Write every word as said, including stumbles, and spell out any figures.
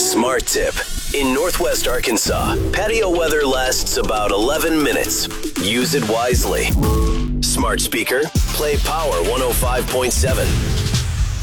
Smart tip. In Northwest Arkansas, patio weather lasts about eleven minutes. Use it wisely. Smart speaker, play Power one oh five point seven.